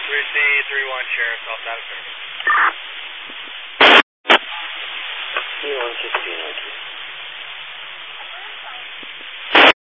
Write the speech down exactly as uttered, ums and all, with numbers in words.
three C three one Sheriff, South out of service. C one sixteen,